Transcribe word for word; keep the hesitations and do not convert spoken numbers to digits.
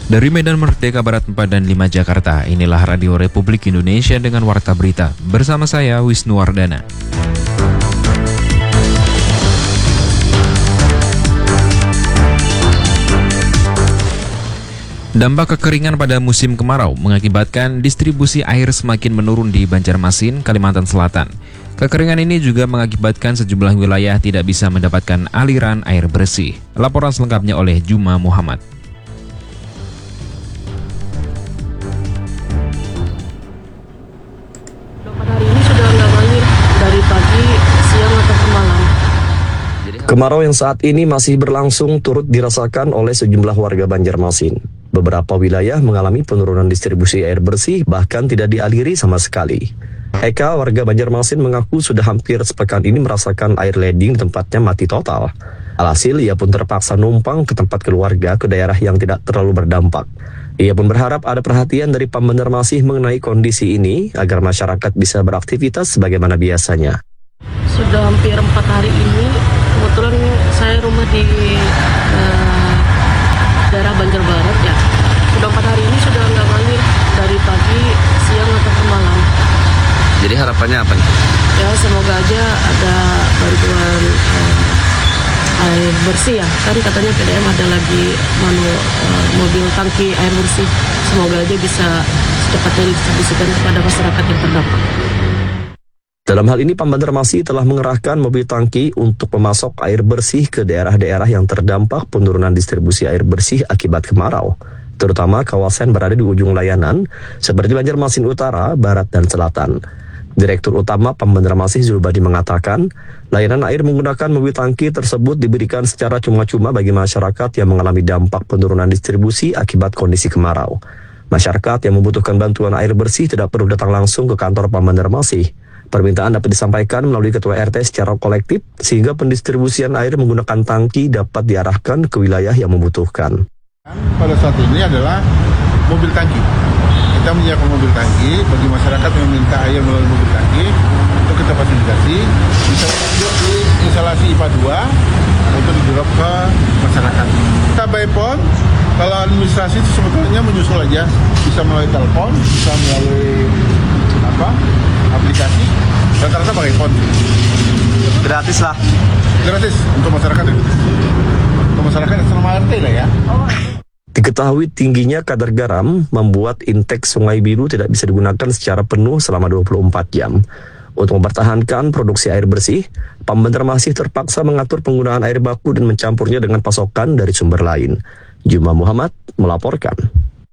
Dari Medan Merdeka Barat empat dan lima Jakarta, inilah Radio Republik Indonesia dengan Warta Berita. Bersama saya, Wisnu Wardana. Dampak kekeringan pada musim kemarau mengakibatkan distribusi air semakin menurun di Banjarmasin, Kalimantan Selatan. Kekeringan ini juga mengakibatkan sejumlah wilayah tidak bisa mendapatkan aliran air bersih. Laporan selengkapnya oleh Juma Muhammad. Hari ini sudah nggak banjir dari pagi, siang, atau malam. Kemarau yang saat ini masih berlangsung turut dirasakan oleh sejumlah warga Banjarmasin. Beberapa wilayah mengalami penurunan distribusi air bersih, bahkan tidak dialiri sama sekali. Eka, warga Banjarmasin, mengaku sudah hampir sepekan ini merasakan air leding di tempatnya mati total. Alhasil, ia pun terpaksa numpang ke tempat keluarga ke daerah yang tidak terlalu berdampak. Ia pun berharap ada perhatian dari Banjarmasin mengenai kondisi ini agar masyarakat bisa beraktivitas sebagaimana biasanya. Sudah hampir empat hari ini, kebetulan saya rumah di uh, daerah Banjar Barat ya. Sudah empat hari ini sudah nggak banjir dari pagi, siang, atau malam. Jadi harapannya apa nih? Ya semoga aja ada bantuan uh, air bersih ya. Kan katanya P D M ada lagi manu, uh, mobil tangki air bersih. Semoga aja bisa secepatnya didistribusikan kepada masyarakat yang terdampak. Dalam hal ini, Banjarmasin telah mengerahkan mobil tangki untuk memasok air bersih ke daerah-daerah yang terdampak penurunan distribusi air bersih akibat kemarau, terutama kawasan berada di ujung layanan seperti Banjarmasin Utara, Barat, dan Selatan. Direktur Utama Banjarmasin Zulbadi mengatakan, layanan air menggunakan mobil tangki tersebut diberikan secara cuma-cuma bagi masyarakat yang mengalami dampak penurunan distribusi akibat kondisi kemarau. Masyarakat yang membutuhkan bantuan air bersih tidak perlu datang langsung ke kantor Banjarmasin. Permintaan dapat disampaikan melalui Ketua R T secara kolektif, sehingga pendistribusian air menggunakan tangki dapat diarahkan ke wilayah yang membutuhkan. Pada saat ini adalah mobil tangki. Kita menyiapkan mobil tangki bagi masyarakat yang meminta air melalui mobil tangki untuk kita fasilitasi. Bisa di instalasi I P A dua untuk di-drop ke masyarakat. Kita by phone, kalau administrasi itu sebetulnya menyusul aja. Bisa melalui telepon, bisa melalui apa? aplikasi, rata-rata pakai phone. Gratis lah. Gratis untuk masyarakat itu. Untuk masyarakat selama R T lah ya. Diketahui tingginya kadar garam membuat intake Sungai Biru tidak bisa digunakan secara penuh selama dua puluh empat jam. Untuk mempertahankan produksi air bersih, Banjarmasin terpaksa mengatur penggunaan air baku dan mencampurnya dengan pasokan dari sumber lain. Juma Muhammad melaporkan.